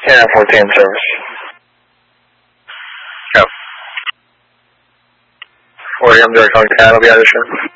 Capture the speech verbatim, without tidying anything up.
Yeah, fourteen service. Go. forty, I'm direct on Cat, I'll be out of ship.